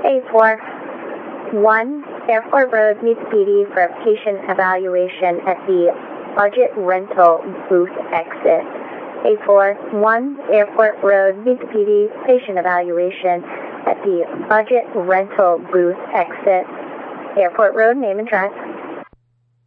A4, 1 Airport Road meets PD for a patient evaluation at the budget rental booth exit. A4, 1 Airport Road meets PD patient evaluation at the budget rental booth exit. Airport Road, name and address.